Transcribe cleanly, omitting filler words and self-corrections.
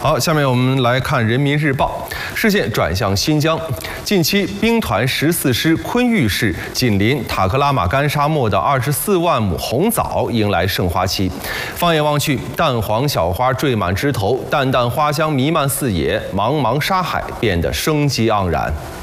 好，下面我们来看《人民日报》，视线转向新疆。近期，兵团14师昆玉市紧邻塔克拉玛干沙漠的24万亩红枣迎来盛花期。放眼望去，淡黄小花缀满枝头，淡淡花香弥漫四野，茫茫沙海变得生机盎然。